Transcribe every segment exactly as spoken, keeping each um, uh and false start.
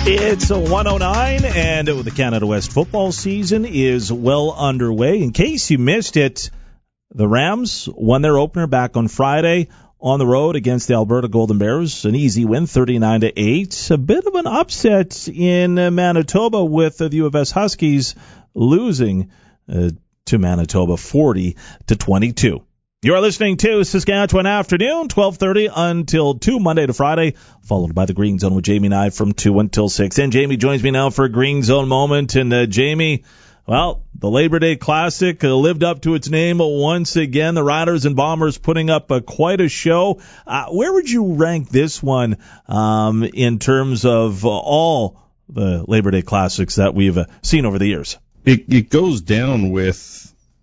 It's a one oh nine, and the Canada West football season is well underway. In case you missed it, the Rams won their opener back on Friday on the road against the Alberta Golden Bears. An easy win, thirty-nine to eight. A bit of an upset in Manitoba with the U of S Huskies losing uh, to Manitoba forty to twenty-two. You are listening to Saskatchewan Afternoon, twelve thirty until two, Monday to Friday, followed by the Green Zone with Jamie Nye from two until six. And Jamie joins me now for a Green Zone moment. And uh, Jamie, well, the Labor Day Classic uh, lived up to its name once again. The Riders and Bombers putting up uh, quite a show. Uh, where would you rank this one um, in terms of uh, all the Labor Day Classics that we've uh, seen over the years? It, it goes down with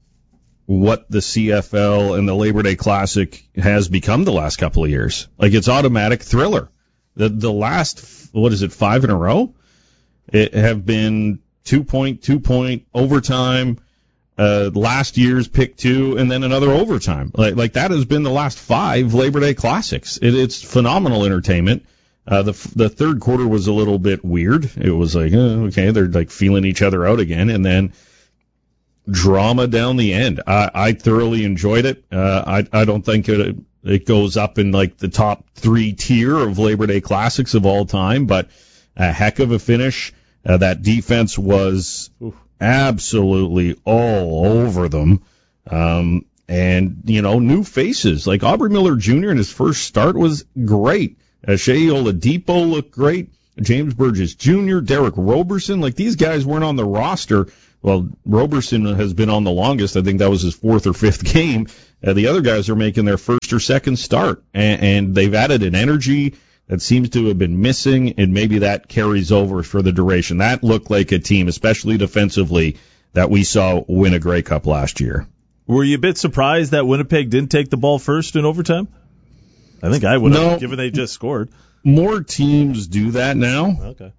what the C F L and the Labor Day Classic has become the last couple of years. Like, it's automatic thriller. The the last, what is it, five in a row? It have been two-point, two-point, overtime, uh, last year's pick two, and then another overtime. Like, like that has been the last five Labor Day Classics. It, it's phenomenal entertainment. Uh, the the third quarter was a little bit weird. It was like, oh, okay, they're like feeling each other out again, and then drama down the end. I, I thoroughly enjoyed it. Uh, I, I don't think it, it goes up in like the top three tier of Labor Day Classics of all time, but a heck of a finish. Uh, that defense was absolutely all over them. Um, and, you know, new faces like Aubrey Miller Junior in his first start was great. Uh, Shea Oladipo looked great. James Burgess Junior, Derek Roberson, like these guys weren't on the roster. Well, Roberson has been on the longest. I think that was his fourth or fifth game. Uh, the other guys are making their first or second start, and, and they've added an energy that seems to have been missing, and maybe that carries over for the duration. That looked like a team, especially defensively, that we saw win a Grey Cup last year. Were you a bit surprised that Winnipeg didn't take the ball first in overtime? I think I would have, no, given they just scored. More teams do that now. Okay.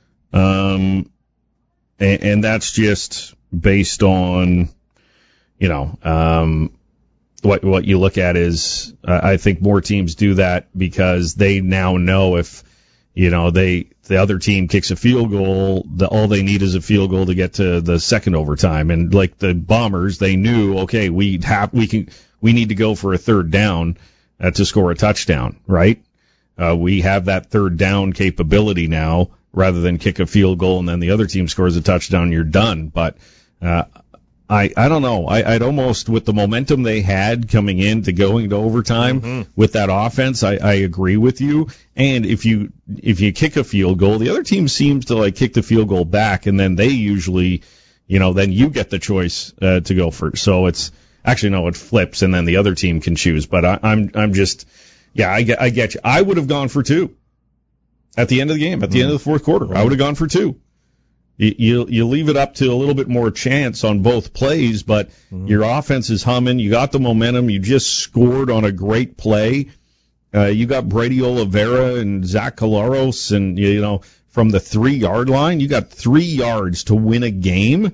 Um, and, and that's just based on, you know, um, what what you look at is, uh, I think more teams do that because they now know if, you know, they the other team kicks a field goal, the, all they need is a field goal to get to the second overtime. And like the Bombers, they knew, okay, we have we can we need to go for a third down uh, to score a touchdown, right? Uh, we have that third down capability now, rather than kick a field goal and then the other team scores a touchdown, you're done. But uh, I I don't know. I, I'd almost, with the momentum they had coming into going to overtime mm-hmm. with that offense, I, I agree with you. And if you if you kick a field goal, the other team seems to like kick the field goal back, and then they usually, you know, then you get the choice uh, to go first. So it's actually no, it flips, and then the other team can choose. But I, I'm I'm just. Yeah, I get, I get you. I would have gone for two at the end of the game, at the mm. end of the fourth quarter. Mm. I would have gone for two. You, you you leave it up to a little bit more chance on both plays, but mm. your offense is humming. You got the momentum. You just scored on a great play. Uh, you got Brady Oliveira and Zach Collaros, and you know from the three yard line, you got three yards to win a game,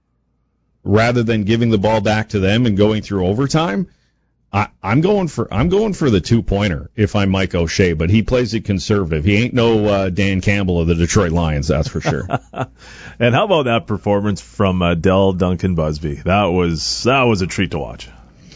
rather than giving the ball back to them and going through overtime. I, I'm going for I'm going for the two pointer if I'm Mike O'Shea, but he plays it conservative. He ain't no uh, Dan Campbell of the Detroit Lions, that's for sure. And how about that performance from uh, Dell Duncan Busby? That was that was a treat to watch.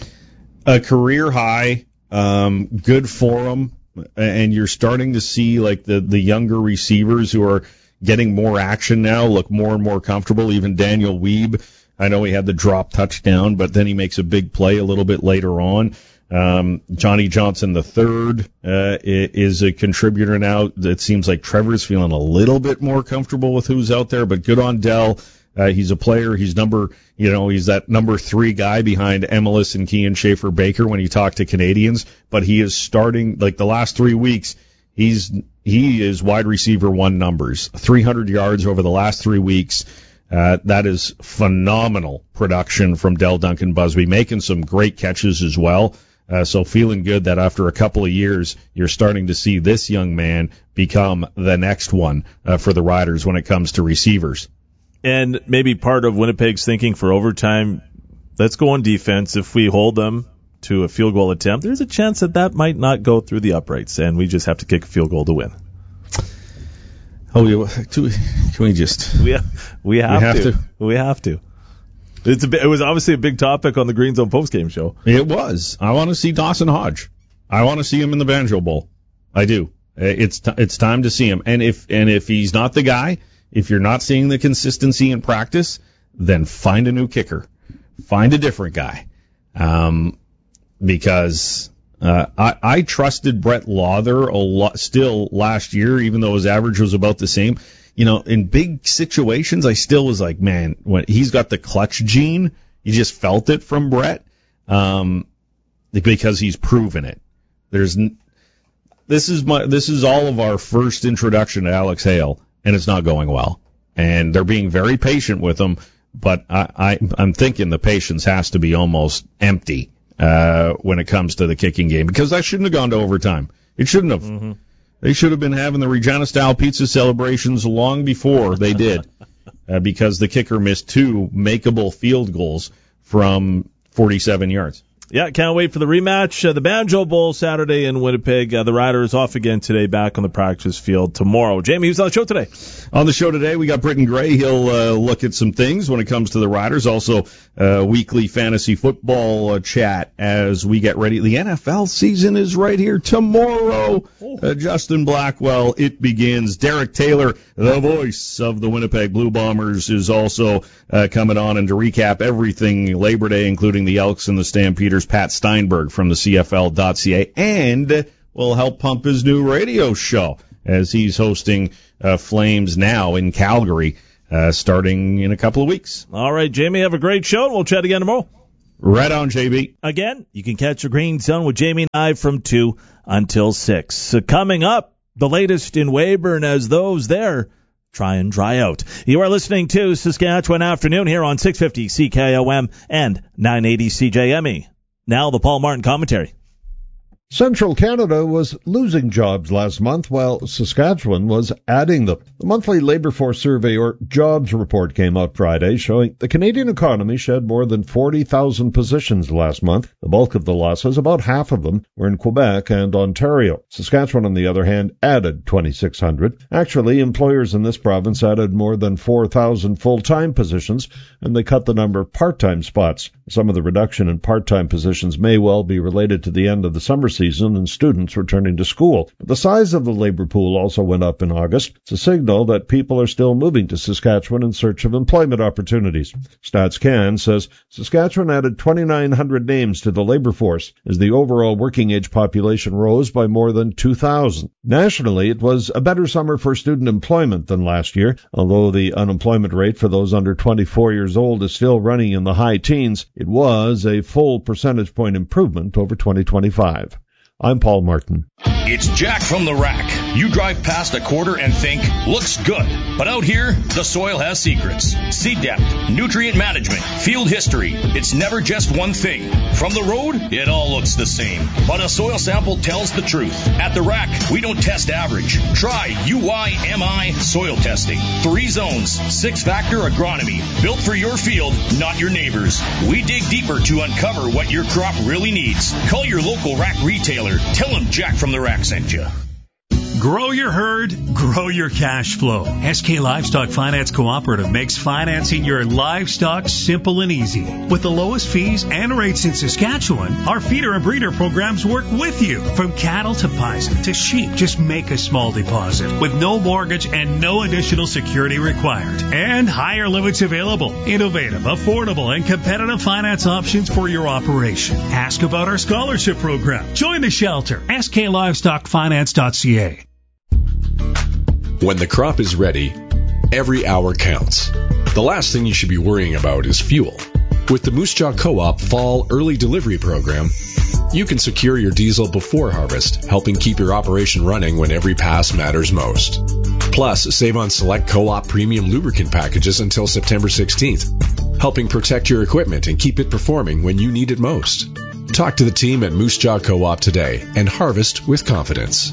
A career high, um, good for him, and you're starting to see like the the younger receivers who are getting more action now look more and more comfortable. Even Daniel Weeb. I know he had the drop touchdown, but then he makes a big play a little bit later on. Um, Johnny Johnson the third uh, is a contributor now. It seems like Trevor's feeling a little bit more comfortable with who's out there, but good on Dell. Uh, he's a player. He's number, you know, he's that number three guy behind Emilus and Kean Schaefer Baker when you talk to Canadians. But he is starting like the last three weeks. He's he is wide receiver one numbers, three hundred yards over the last three weeks. Uh, that is phenomenal production from Dell Duncan Busby, making some great catches as well. Uh, so feeling good that after a couple of years, you're starting to see this young man become the next one uh, for the Riders when it comes to receivers. And maybe part of Winnipeg's thinking for overtime, let's go on defense. If we hold them to a field goal attempt, there's a chance that that might not go through the uprights, and we just have to kick a field goal to win. Oh, yeah. Can we just? We have, we have, we have to. to. We have to. It's a, it was obviously a big topic on the Green Zone postgame show. It was. I want to see Dawson Hodge. I want to see him in the Banjo Bowl. I do. It's t- it's time to see him. And if and if he's not the guy, if you're not seeing the consistency in practice, then find a new kicker. Find a different guy. Um, because uh, I, I trusted Brett Lauther a lot still last year, even though his average was about the same. You know, in big situations, I still was like, man, when he's got the clutch gene, you just felt it from Brett, um, because he's proven it. There's, this is my, this is all of our first introduction to Alex Hale, and it's not going well. And they're being very patient with him, but I, I I'm thinking the patience has to be almost empty uh, when it comes to the kicking game, because that shouldn't have gone to overtime. It shouldn't have. Mm-hmm. They should have been having the Regina-style pizza celebrations long before they did, uh, because the kicker missed two makeable field goals from forty-seven yards. Yeah, can't wait for the rematch. Uh, the Banjo Bowl Saturday in Winnipeg. Uh, the Riders off again today, back on the practice field tomorrow. Jamie, who's on the show today? On the show today, we got Britton Gray. He'll uh, look at some things when it comes to the Riders. Also, uh, weekly fantasy football uh, chat as we get ready. The N F L season is right here tomorrow. Uh, Justin Blackwell, it begins. Derek Taylor, the voice of the Winnipeg Blue Bombers, is also uh, coming on, and to recap everything Labor Day, including the Elks and the Stampeders, Pat Steinberg from the C F L dot C A, and will help pump his new radio show as he's hosting uh, Flames Now in Calgary, uh, starting in a couple of weeks. All right, Jamie, have a great show, and we'll chat again tomorrow. Right on, J B. Again, you can catch the Green Zone with Jamie and I from two until six. So coming up, the latest in Weyburn as those there try and dry out. You are listening to Saskatchewan Afternoon here on six fifty C K O M and nine eighty C J M E. Now the Paul Martin commentary. Central Canada was losing jobs last month, while Saskatchewan was adding them. The monthly Labour Force Survey, or Jobs Report, came out Friday, showing the Canadian economy shed more than forty thousand positions last month. The bulk of the losses, about half of them, were in Quebec and Ontario. Saskatchewan, on the other hand, added twenty-six hundred. Actually, employers in this province added more than four thousand full-time positions, and they cut the number of part-time spots. Some of the reduction in part-time positions may well be related to the end of the summer season. season and students returning to school. But the size of the labor pool also went up in August. It's a signal that people are still moving to Saskatchewan in search of employment opportunities. StatsCan says Saskatchewan added twenty-nine hundred names to the labor force as the overall working age population rose by more than two thousand. Nationally, it was a better summer for student employment than last year. Although the unemployment rate for those under twenty-four years old is still running in the high teens, it was a full percentage point improvement over twenty twenty-five. I'm Paul Martin. It's Jack from the Rack. You drive past a quarter and think, looks good. But out here, the soil has secrets. Seed depth, nutrient management, field history. It's never just one thing. From the road, it all looks the same. But a soil sample tells the truth. At the Rack, we don't test average. Try U I M I soil testing. Three zones, six-factor agronomy. Built for your field, not your neighbor's. We dig deeper to uncover what your crop really needs. Call your local Rack retailer. Tell them Jack from the Rack sent you. Grow your herd, grow your cash flow. S K Livestock Finance Cooperative makes financing your livestock simple and easy. With the lowest fees and rates in Saskatchewan, our feeder and breeder programs work with you. From cattle to bison to sheep, just make a small deposit with no mortgage and no additional security required. And higher limits available. Innovative, affordable, and competitive finance options for your operation. Ask about our scholarship program. Join the shelter. S K Livestock Finance dot C A. When the crop is ready, every hour counts. The last thing you should be worrying about is fuel. With the Moose Jaw Co-op Fall Early Delivery Program, you can secure your diesel before harvest, helping keep your operation running when every pass matters most. Plus, save on select Co-op premium lubricant packages until September sixteenth, helping protect your equipment and keep it performing when you need it most. Talk to the team at Moose Jaw Co-op today and harvest with confidence.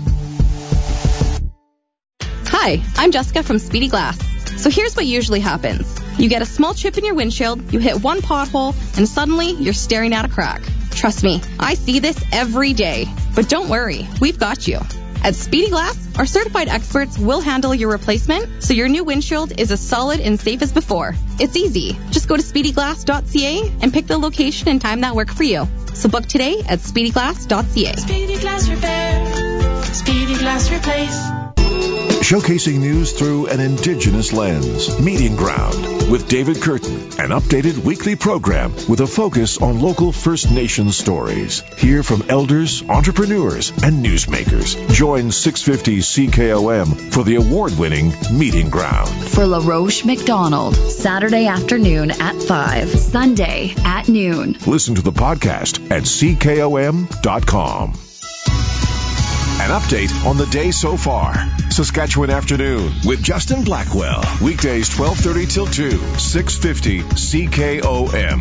Hi, I'm Jessica from Speedy Glass. So here's what usually happens. You get a small chip in your windshield, you hit one pothole, and suddenly you're staring at a crack. Trust me, I see this every day. But don't worry, we've got you. At Speedy Glass, our certified experts will handle your replacement so your new windshield is as solid and safe as before. It's easy. Just go to speedy glass dot c a and pick the location and time that work for you. So book today at speedy glass dot c a. Speedy Glass Repair. Speedy Glass Replace. Showcasing news through an Indigenous lens. Meeting Ground with David Curtin, an updated weekly program with a focus on local First Nations stories. Hear from elders, entrepreneurs, and newsmakers. Join six fifty C K O M for the award-winning Meeting Ground. For LaRoche McDonald, Saturday afternoon at five, Sunday at noon. Listen to the podcast at c k o m dot com. An update on the day so far. Saskatchewan Afternoon with Justin Blackwell. Weekdays twelve thirty till two, six fifty C K O M.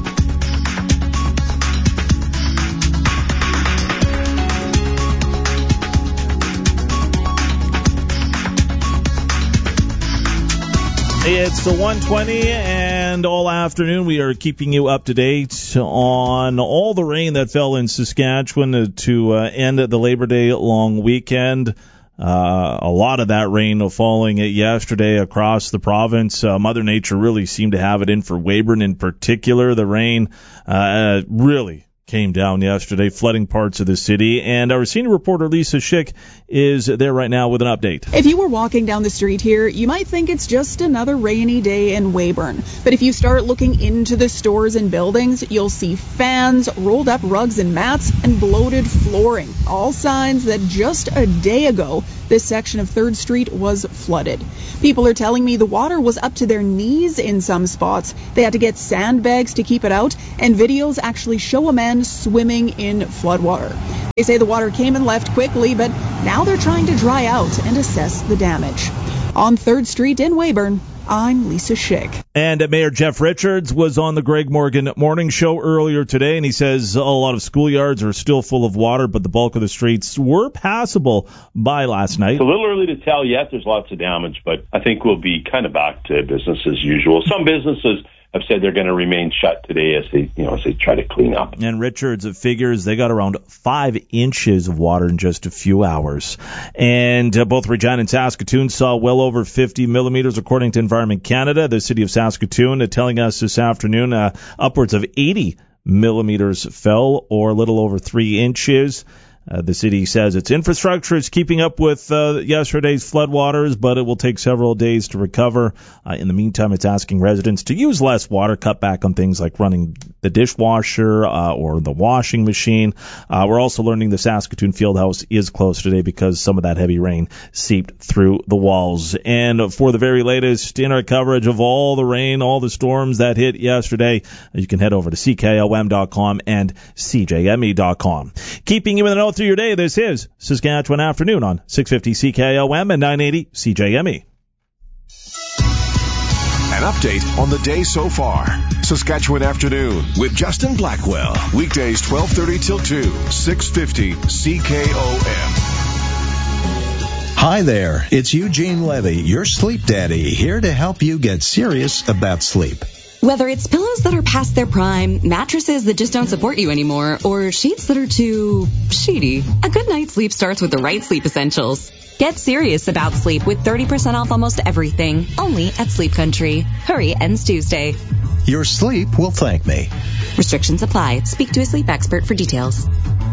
It's the one twenty, and all afternoon we are keeping you up to date on all the rain that fell in Saskatchewan to uh, end the Labor Day long weekend. Uh, a lot of that rain falling yesterday across the province. Uh, Mother Nature really seemed to have it in for Weyburn in particular. The rain uh, really came down yesterday, flooding parts of the city. And our senior reporter, Lisa Schick, is there right now with an update. If you were walking down the street here, you might think it's just another rainy day in Weyburn. But if you start looking into the stores and buildings, you'll see fans, rolled up rugs and mats, and bloated flooring. All signs that just a day ago, this section of third Street was flooded. People are telling me the water was up to their knees in some spots. They had to get sandbags to keep it out, and videos actually show a man swimming in floodwater. They say the water came and left quickly, but now they're trying to dry out and assess the damage. On third Street in Weyburn, I'm Lisa Schick. And Mayor Jeff Richards was on the Greg Morgan Morning Show earlier today, and he says a lot of schoolyards are still full of water, but the bulk of the streets were passable by last night. It's a little early to tell yet. There's lots of damage, but I think we'll be kind of back to business as usual. Some businesses have said they're going to remain shut today as they, you know, as they try to clean up. And Richards figures they got around five inches of water in just a few hours. And uh, both Regina and Saskatoon saw well over fifty millimeters, according to Environment Canada. The city of Saskatoon uh, telling us this afternoon uh, upwards of eighty millimeters fell, or a little over three inches. Uh, the city says its infrastructure is keeping up with uh, yesterday's floodwaters, but it will take several days to recover. Uh, in the meantime, it's asking residents to use less water, cut back on things like running the dishwasher uh, or the washing machine. Uh, we're also learning the Saskatoon Fieldhouse is closed today because some of that heavy rain seeped through the walls. And for the very latest in our coverage of all the rain, all the storms that hit yesterday, you can head over to c k o m dot com and c j m e dot com. Keeping you in the know through your day, this is Saskatchewan Afternoon on six fifty C K O M and nine eighty C J M E. An update on the day so far. Saskatchewan Afternoon with Justin Blackwell. Weekdays twelve thirty till two, six fifty C K O M. Hi there, it's Eugene Levy, your sleep daddy, here to help you get serious about sleep. Whether it's pillows that are past their prime, mattresses that just don't support you anymore, or sheets that are too sheety, a good night's sleep starts with the right sleep essentials. Get serious about sleep with thirty percent off almost everything, only at Sleep Country. Hurry, ends Tuesday. Your sleep will thank me. Restrictions apply. Speak to a sleep expert for details.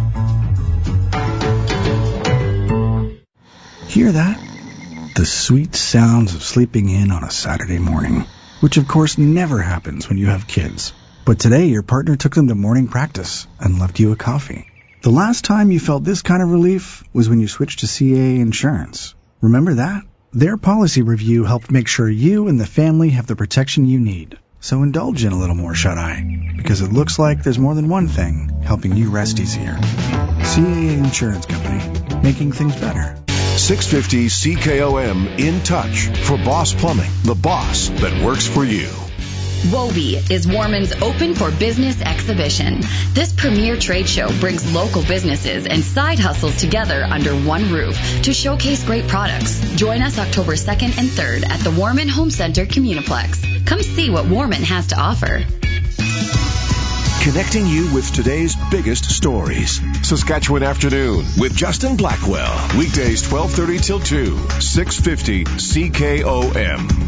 Hear that? The sweet sounds of sleeping in on a Saturday morning. Which of course never happens when you have kids. But today your partner took them to morning practice and left you a coffee. The last time you felt this kind of relief was when you switched to C A Insurance. Remember that? Their policy review helped make sure you and the family have the protection you need. So indulge in a little more shut-eye, because it looks like there's more than one thing helping you rest easier. C A Insurance Company, making things better. six fifty C K O M in touch for Boss Plumbing, the boss that works for you. WOBE is Warman's Open for Business exhibition. This premier trade show brings local businesses and side hustles together under one roof to showcase great products. Join us October second and third at the Warman Home Center Communiplex. Come see what Warman has to offer. connecting you with today's biggest stories. Saskatchewan Afternoon with Justin Blackwell. Weekdays twelve thirty till two, six fifty C K O M.